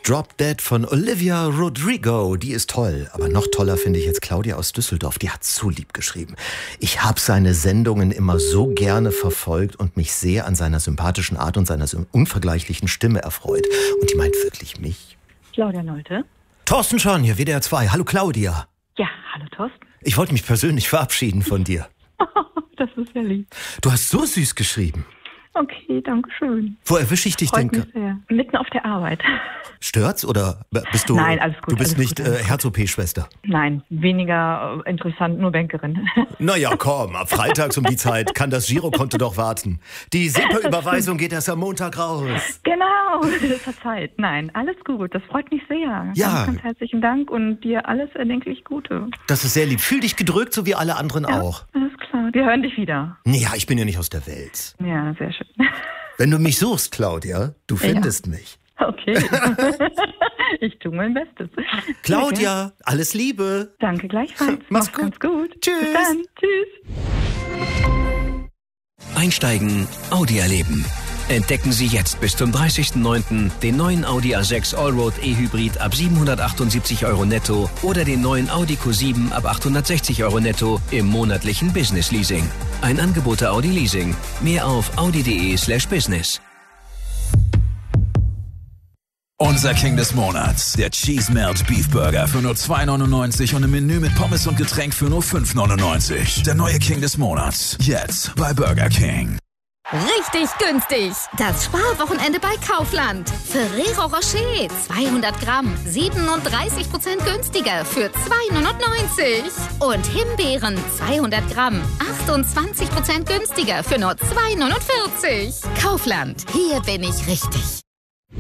Drop Dead von Olivia Rodrigo. Die ist toll. Aber noch toller finde ich jetzt Claudia aus Düsseldorf. Die hat so lieb geschrieben. Ich habe seine Sendungen immer so gerne verfolgt und mich sehr an seiner sympathischen Art und seiner unvergleichlichen Stimme erfreut. Und die meint wirklich mich. Claudia Nolte. Thorsten Schorn hier, WDR 2. Hallo Claudia. Ja, hallo Thorsten. Ich wollte mich persönlich verabschieden von dir. Das ist ja lieb. Du hast so süß geschrieben. Okay, danke schön. Wo erwische ich dich denn? Mich sehr. Mitten auf der Arbeit. Stört's oder bist du? Nein, alles gut. Du bist alles nicht gut, Herz-OP-Schwester? Nein, weniger interessant, nur Bankerin. Naja, komm, ab freitags um die Zeit kann das Girokonto doch warten. Die SEPA-Überweisung geht erst am Montag raus. Genau, das hat Zeit. Nein, alles gut, das freut mich sehr. Ja. Ganz herzlichen Dank und dir alles erdenklich Gute. Das ist sehr lieb. Fühl dich gedrückt, so wie alle anderen auch. Alles klar, wir hören dich wieder. Ja, ich bin ja nicht aus der Welt. Ja, sehr schön. Wenn du mich suchst, Claudia, du findest mich. Okay. Ich tue mein Bestes. Claudia, alles Liebe. Danke gleichfalls. Mach's gut. Ganz gut. Tschüss. Bis dann. Tschüss. Einsteigen, Audi erleben. Entdecken Sie jetzt bis zum 30.09. den neuen Audi A6 Allroad E-Hybrid ab 778 € netto oder den neuen Audi Q7 ab 860 € netto im monatlichen Business Leasing. Ein Angebot der Audi Leasing. Mehr auf audi.de/business. Unser King des Monats, der Cheese Melt Beef Burger für nur 2,99 und im Menü mit Pommes und Getränk für nur 5,99. Der neue King des Monats, jetzt bei Burger King. Richtig günstig. Das Sparwochenende bei Kaufland. Ferrero Rocher 200 Gramm 37% günstiger für 2,99. Und Himbeeren 200 Gramm 28% günstiger für nur 2,49. Kaufland, hier bin ich richtig.